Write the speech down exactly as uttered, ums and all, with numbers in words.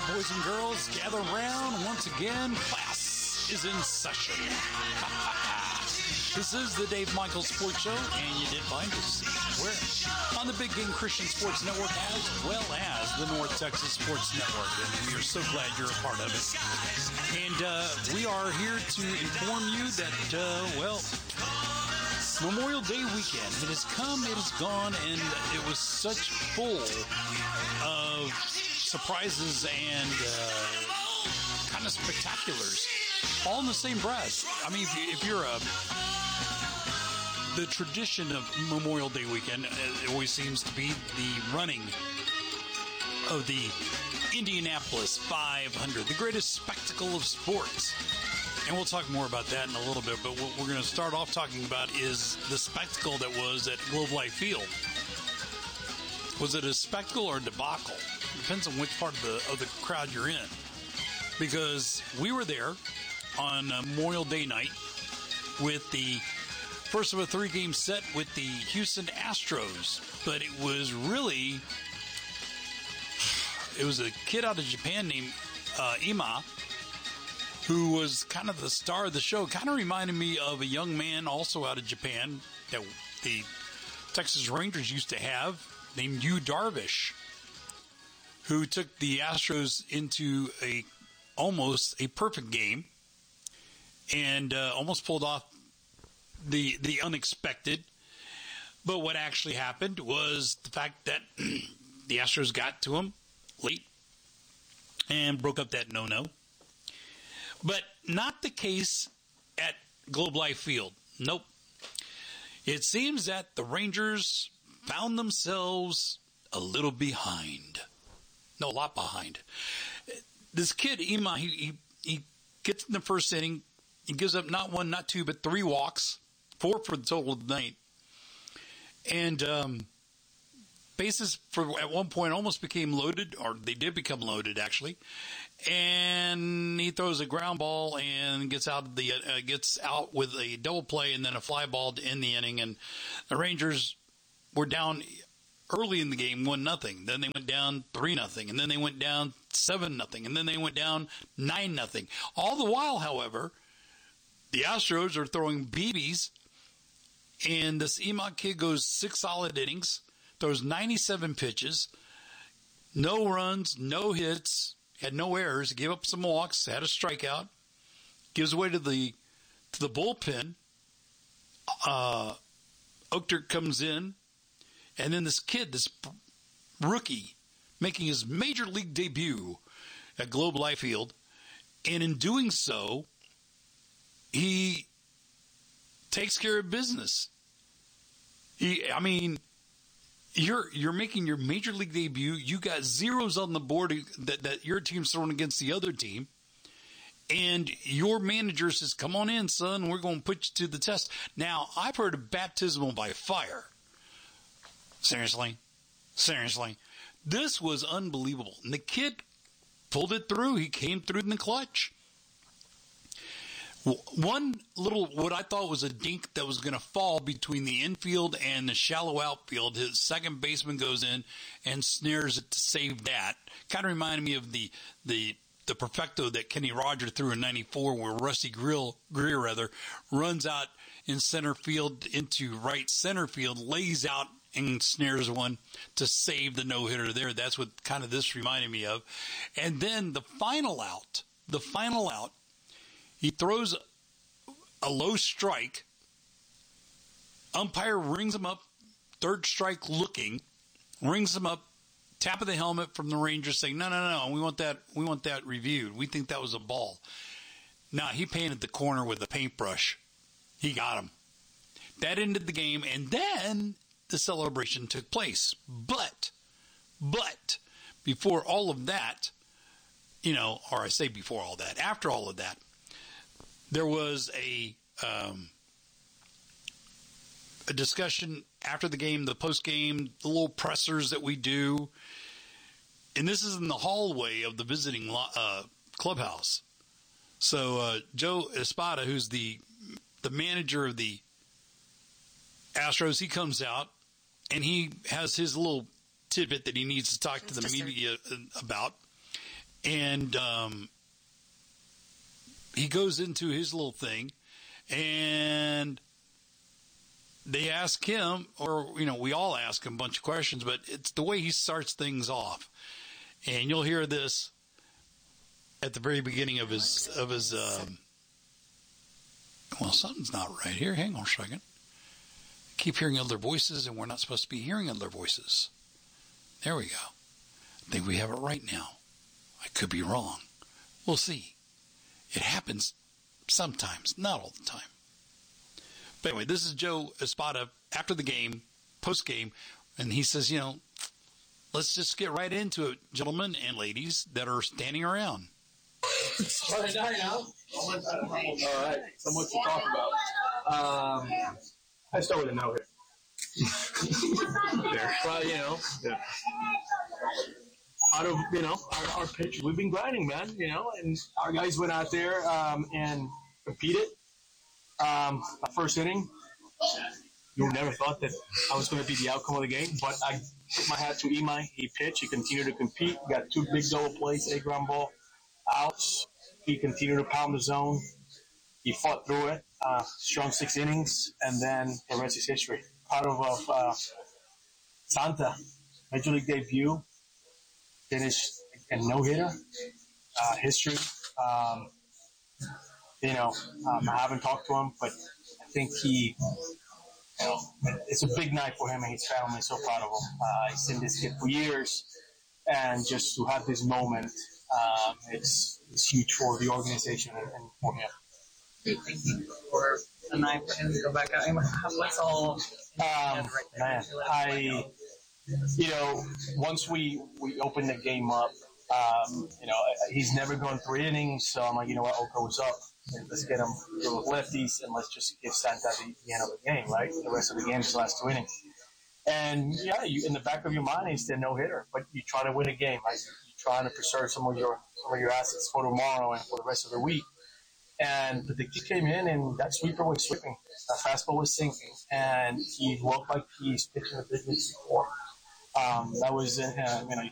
boys and girls, gather round once again. Class is in session. This is the Dave Michaels Sports Show, and you did find us where? On the Big Game Christian Sports Network, as well as the North Texas Sports Network, and we are so glad you're a part of it. And uh, we are here to inform you that, uh, well, Memorial Day weekend, it has come, it has gone, and it was such full of surprises and uh, kind of spectaculars, all in the same breath. I mean, if, you, if you're a the tradition of Memorial Day weekend, it always seems to be the running of the Indianapolis five hundred, the greatest spectacle of sports. And we'll talk more about that in a little bit, but what we're going to start off talking about is the spectacle that was at Globe Life Field. Was it a spectacle or a debacle? Depends on which part of the of the crowd you're in. Because we were there on Memorial Day night with the first of a three-game set with the Houston Astros. But it was really, it was a kid out of Japan named uh, Ima, who was kind of the star of the show. Kind of reminded me of a young man also out of Japan that the Texas Rangers used to have named Yu Darvish, who took the Astros into a almost a perfect game and uh, almost pulled off the the unexpected. But what actually happened was the fact that the Astros got to him late and broke up that no-no. But not the case at Globe Life Field. Nope. It seems that the Rangers found themselves a little behind. No, a lot behind. This kid, Ima, he, he, he gets in the first inning. He gives up not one, not two, but three walks. Four for the total of the night. And um, bases for at one point almost became loaded, or they did become loaded, actually. And he throws a ground ball and gets out of the uh, gets out with a double play and then a fly ball to end the inning. And the Rangers were down early in the game, one nothing. Then they went down three nothing, and then they went down seven nothing, and then they went down nine nothing. All the while, however, the Astros are throwing B Bs, and this Emot kid goes six solid innings, throws ninety-seven pitches, no runs, no hits. Had no errors, gave up some walks, had a strikeout, gives away to the to the bullpen. Uh, Oakter comes in, and then this kid, this rookie, making his major league debut at Globe Life Field, and in doing so, he takes care of business. He, I mean. You're you're making your major league debut. You got zeros on the board that, that your team's throwing against the other team. And your manager says, come on in, son. We're going to put you to the test. Now, I've heard of baptismal by fire. Seriously? Seriously? This was unbelievable. And the kid pulled it through. He came through in the clutch. One little, what I thought was a dink that was going to fall between the infield and the shallow outfield. His second baseman goes in and snares it to save that. Kind of reminded me of the the the perfecto that Kenny Rogers threw in ninety-four, where Rusty Grill, Greer rather runs out in center field into right center field, lays out and snares one to save the no hitter there. That's what kind of this reminded me of. And then the final out, the final out. He throws a low strike. Umpire rings him up, third strike looking, rings him up, tap of the helmet from the Rangers saying, no, no, no, we want that, we want that reviewed. We think that was a ball. Now, he painted the corner with a paintbrush. He got him. That ended the game, and then the celebration took place. But, but, before all of that, you know, or I say before all that, after all of that, there was a um, a discussion after the game, the post game, the little pressers that we do, and this is in the hallway of the visiting uh, clubhouse. So uh, Joe Espada, who's the the manager of the Astros, he comes out and he has his little tidbit that he needs to talk to the media about. And um, he goes into his little thing, and they ask him, or, you know, we all ask him a bunch of questions, but it's the way he starts things off. And you'll hear this at the very beginning of his, of his, um, well, something's not right here. Hang on a second. I keep hearing other voices, and we're not supposed to be hearing other voices. There we go. I think we have it right now. I could be wrong. We'll see. It happens sometimes, not all the time. But anyway, this is Joe Espada after the game, post-game, and he says, you know, let's just get right into it, gentlemen and ladies that are standing around. Friday night now. All right, so much to talk about. Um, I start with a no here. There. Well, you know, yeah. Out of, you know, our, our pitch, we've been grinding, man, you know, and our guys went out there um, and competed. Um, my first inning, you never thought that I was going to be the outcome of the game, but I tip my hat to Imai. He pitched. He continued to compete. Got two big double plays, a ground ball, outs. He continued to pound the zone. He fought through it. Uh, strong six innings, and then the rest is history. Part of uh, Santa, Major League debut, finished a no-hitter. Uh, history. Um, you know, um, I haven't talked to him, but I think he, you know, it's a big night for him and his family. So proud of him. Uh, he's seen this kid for years, and just to have this moment, um, it's it's huge for the organization and, and for him. Thank you for a night for him to go back out. What's all? Um, man, I, you know, once we we opened the game up, um, you know, he's never gone three innings, so I'm like, you know what, Oka was up. Let's get him to the lefties, and let's just give Santa the, the end of the game, right? The rest of the game is the last two innings. And, yeah, you, in the back of your mind, he's the no-hitter, but you try to win a game. Right? You're trying to preserve some of your some of your assets for tomorrow and for the rest of the week. And but the kid came in, and that sweeper was sweeping. That fastball was sinking, and he looked like he's pitching the big leagues before. Um, that was, uh, you know, you